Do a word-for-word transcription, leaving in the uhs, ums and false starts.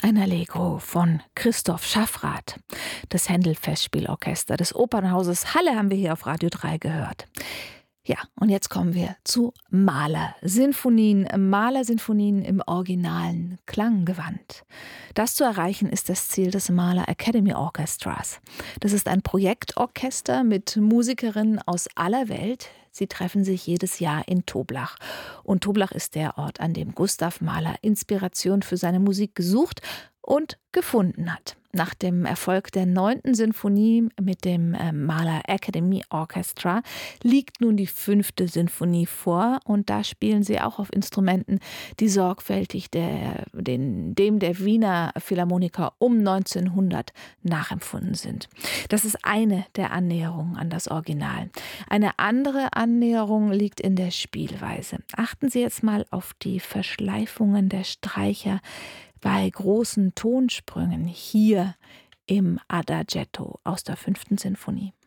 Ein Allegro von Christoph Schaffrath. Das Händel-Festspielorchester des Opernhauses Halle haben wir hier auf Radio drei gehört. Ja, und jetzt kommen wir zu Mahler-Sinfonien. Mahler-Sinfonien im originalen Klanggewand. Das zu erreichen ist das Ziel des Mahler Academy Orchestras. Das ist ein Projektorchester mit Musikerinnen aus aller Welt. Sie treffen sich jedes Jahr in Toblach. Und Toblach ist der Ort, an dem Gustav Mahler Inspiration für seine Musik gesucht und gefunden hat. Nach dem Erfolg der neunten Sinfonie mit dem äh, Mahler Academy Orchestra liegt nun die fünfte Sinfonie vor und da spielen sie auch auf Instrumenten, die sorgfältig der, den, dem der Wiener Philharmoniker um neunzehnhundert nachempfunden sind. Das ist eine der Annäherungen an das Original. Eine andere Annäherung liegt in der Spielweise. Achten Sie jetzt mal auf die Verschleifungen der Streicher bei großen Tonsprüngen hier im Adagietto aus der fünften Sinfonie.